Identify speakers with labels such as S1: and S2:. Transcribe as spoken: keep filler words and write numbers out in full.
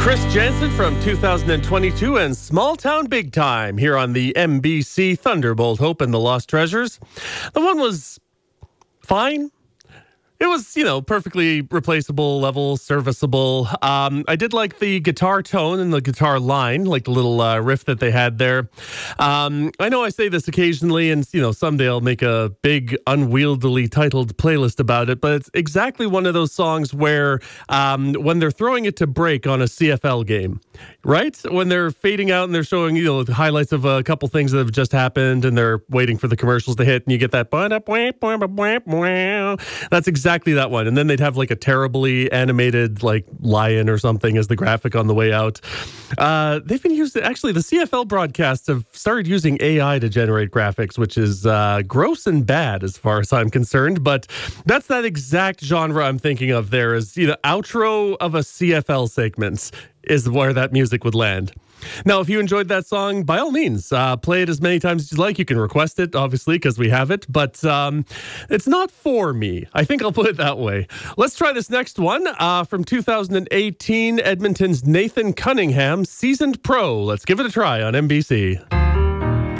S1: Chris Jansen from two thousand twenty-two and Small Town Big Time here on the M B C Thunderbolt Hope and the Lost Treasures. The one was fine. It was, you know, perfectly replaceable, level, serviceable. Um, I did like the guitar tone and the guitar line, like the little uh, riff that they had there. Um, I know I say this occasionally, and, you know, someday I'll make a big, unwieldily titled playlist about it, but it's exactly one of those songs where um, when they're throwing it to break on a C F L game, right? When they're fading out and they're showing, you know, the highlights of a couple things that have just happened and they're waiting for the commercials to hit and you get that. That's exactly Exactly that one. And then they'd have like a terribly animated like lion or something as the graphic on the way out. Uh, they've been using, actually, the C F L broadcasts have started using A I to generate graphics, which is uh, gross and bad as far as I'm concerned. But that's that exact genre I'm thinking of there is, you know, outro of a C F L segment is where that music would land. Now, if you enjoyed that song, by all means, uh, play it as many times as you like. You can request it, obviously, because we have it. But um, it's not for me. I think I'll put it that way. Let's try this next one uh, from two thousand eighteen, Edmonton's Nathan Cunningham, Seasoned Pro. Let's give it a try on M B C.